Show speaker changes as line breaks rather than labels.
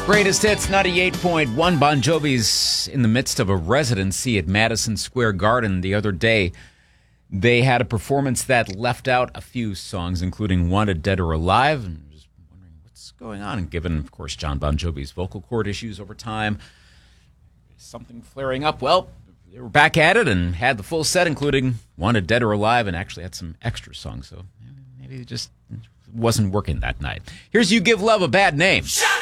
Greatest Hits 98.1. Bon Jovi's in the midst of a residency at Madison Square Garden the other day. They had a performance that left out a few songs, including Wanted Dead or Alive. And just wondering what's going on. And given, of course, John Bon Jovi's vocal cord issues over time, something flaring up. Well, they were back at it and had the full set, including Wanted Dead or Alive, and actually had some extra songs. So maybe it just wasn't working that night. Here's You Give Love a Bad Name.